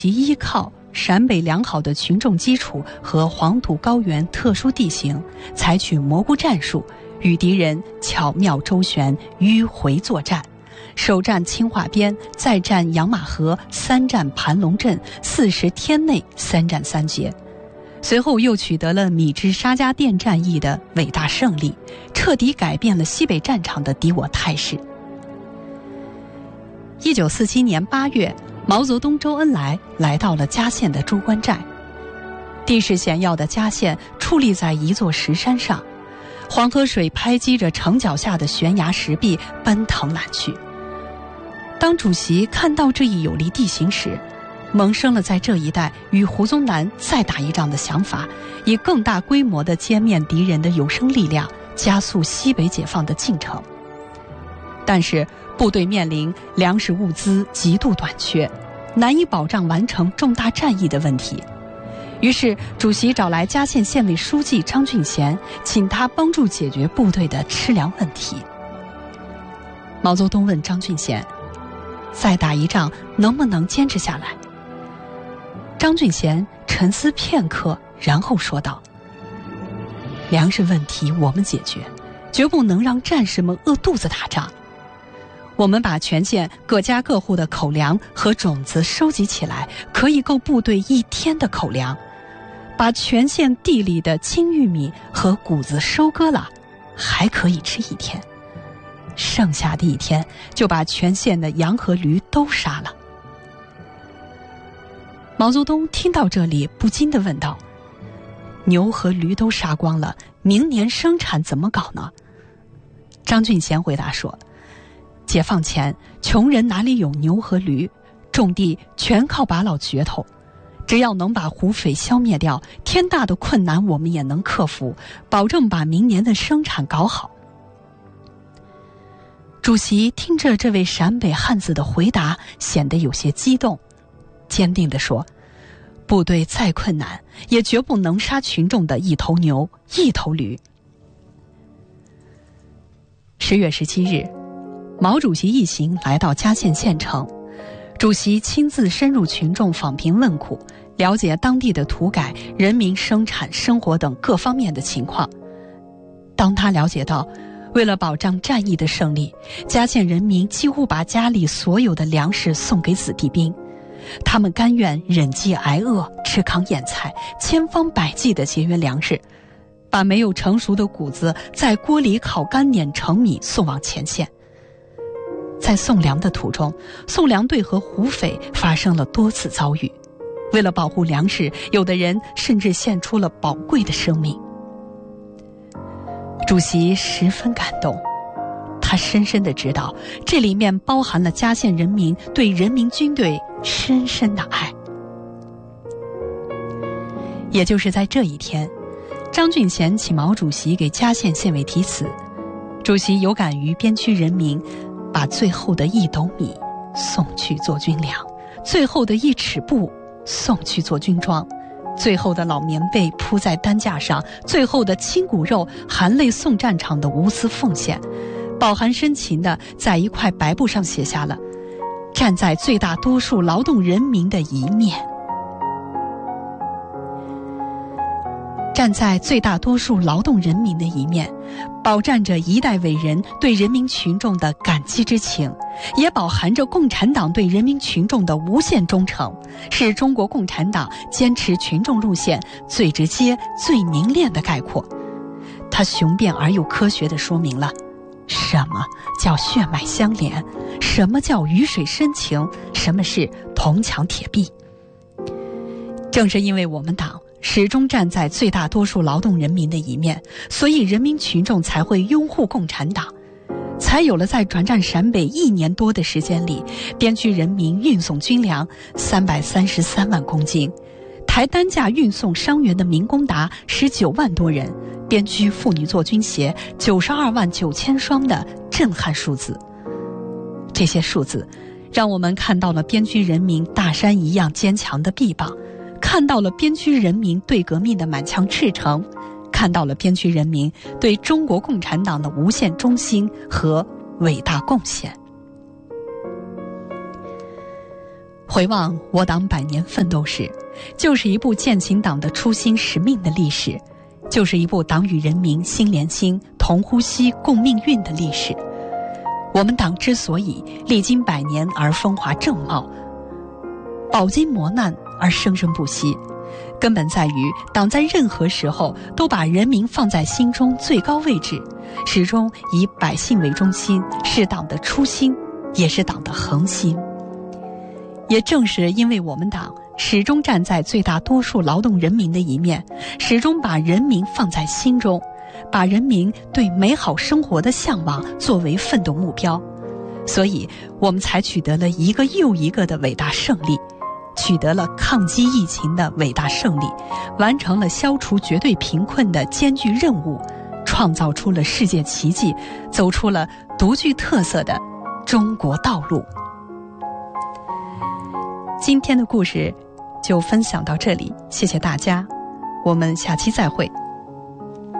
其依靠陕北良好的群众基础和黄土高原特殊地形，采取蘑菇战术，与敌人巧妙周旋，迂回作战。首战清化边，再战养马河，三战盘龙镇，40天内3战3捷。随后又取得了米脂沙家店战役的伟大胜利，彻底改变了西北战场的敌我态势。1947年8月，毛泽东、周恩来到了嘉县的朱关寨。地势险要的嘉县矗立在一座石山上，黄河水拍击着城脚下的悬崖石壁，奔腾揽去。当主席看到这一有利地形时，萌生了在这一带与胡宗南再打一仗的想法，以更大规模的歼灭敌人的有生力量，加速西北解放的进程。但是部队面临粮食物资极度短缺，难以保障完成重大战役的问题。于是主席找来嘉县县委书记张俊贤，请他帮助解决部队的吃粮问题。毛泽东问张俊贤，再打一仗能不能坚持下来？张俊贤沉思片刻，然后说道，粮食问题我们解决，绝不能让战士们饿肚子打仗。我们把全县各家各户的口粮和种子收集起来，可以够部队1天的口粮。把全县地里的青玉米和谷子收割了，还可以吃1天。剩下的1天就把全县的羊和驴都杀了。毛泽东听到这里，不禁地问道，牛和驴都杀光了，明年生产怎么搞呢？张俊贤回答说，解放前穷人哪里有牛和驴，种地全靠把老镢头，只要能把胡匪消灭掉，天大的困难我们也能克服，保证把明年的生产搞好。主席听着这位陕北汉子的回答，显得有些激动，坚定地说，部队再困难，也绝不能杀群众的1头牛1头驴。10月17日，毛主席一行来到嘉县县城，主席亲自深入群众访贫问苦，了解当地的土改、人民生产生活等各方面的情况。当他了解到，为了保障战役的胜利，嘉县人民几乎把家里所有的粮食送给子弟兵，他们甘愿忍饥挨饿，吃糠咽菜，千方百计地节约粮食，把没有成熟的谷子在锅里烤干碾成米送往前线。在送粮的途中，送粮队和胡匪发生了多次遭遇，为了保护粮食，有的人甚至献出了宝贵的生命。主席十分感动，他深深地知道，这里面包含了嘉县人民对人民军队深深的爱。也就是在这一天，张俊贤请毛主席给嘉县县委题词，主席有感于边区人民，把最后的1斗米送去做军粮，最后的1尺布送去做军装，最后的老棉被铺在担架上，最后的亲骨肉含泪送战场的无私奉献，饱含深情地在一块白布上写下了站在最大多数劳动人民的一面。站在最大多数劳动人民的一面，饱蘸着一代伟人对人民群众的感激之情，也饱含着共产党对人民群众的无限忠诚，是中国共产党坚持群众路线最直接、最凝练的概括。它雄辩而又科学地说明了什么叫血脉相连，什么叫鱼水深情，什么是铜墙铁壁。正是因为我们党始终站在最大多数劳动人民的一面，所以人民群众才会拥护共产党，才有了在转战陕北1年多的时间里，边区人民运送军粮333万公斤，抬担架运送伤员的民工达19万多人，边区妇女做军鞋92万9千双的震撼数字。这些数字让我们看到了边区人民大山一样坚强的臂膀，看到了边区人民对革命的满腔赤诚，看到了边区人民对中国共产党的无限忠心和伟大贡献。 回望我党100年奋斗史，就是一部践行党的初心使命的历史，就是一部党与人民心连心、同呼吸共命运的历史。我们党之所以历经100年而风华正茂，饱经磨难而生生不息，根本在于党在任何时候都把人民放在心中最高位置，始终以百姓为中心，是党的初心，也是党的恒心。也正是因为我们党始终站在最大多数劳动人民的一面，始终把人民放在心中，把人民对美好生活的向往作为奋斗目标，所以我们才取得了一个又一个的伟大胜利，取得了抗击疫情的伟大胜利，完成了消除绝对贫困的艰巨任务，创造出了世界奇迹，走出了独具特色的中国道路。今天的故事就分享到这里，谢谢大家，我们下期再会。